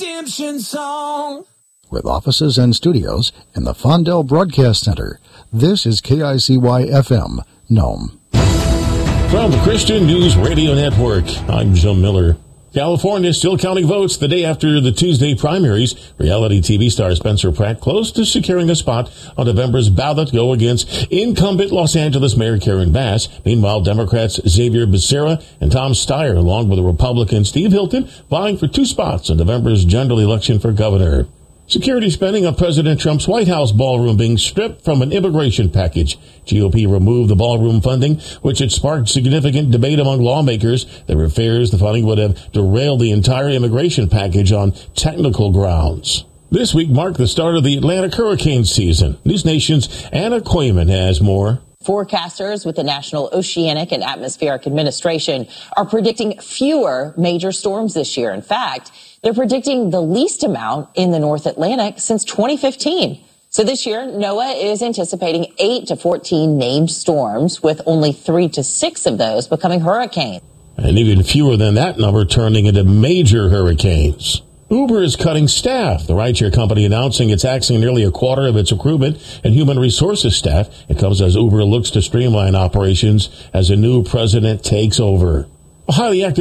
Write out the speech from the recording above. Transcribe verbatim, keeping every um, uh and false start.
redemption song. With offices and studios in the Fondell Broadcast Center, this is K I C Y F M, Nome. From the Christian News Radio Network, I'm Jim Miller. California is still counting votes the day after the Tuesday primaries. Reality T V star Spencer Pratt close to securing a spot on November's ballot go against incumbent Los Angeles Mayor Karen Bass. Meanwhile, Democrats Xavier Becerra and Tom Steyer, along with the Republican Steve Hilton, vying for two spots in November's general election for governor. Security spending on President Trump's White House ballroom being stripped from an immigration package. G O P removed the ballroom funding, which had sparked significant debate among lawmakers. There were fears the funding would have derailed the entire immigration package on technical grounds. This week marked the start of the Atlantic hurricane season. News Nation's Anna Koyman has more. Forecasters with the National Oceanic and Atmospheric Administration are predicting fewer major storms this year. In fact, they're predicting the least amount in the North Atlantic since twenty fifteen. So this year, NOAA is anticipating eight to fourteen named storms, with only three to six of those becoming hurricanes. And even fewer than that number turning into major hurricanes. Uber is cutting staff. The rideshare company announcing it's axing nearly a quarter of its recruitment and human resources staff. It comes as Uber looks to streamline operations as a new president takes over. A highly active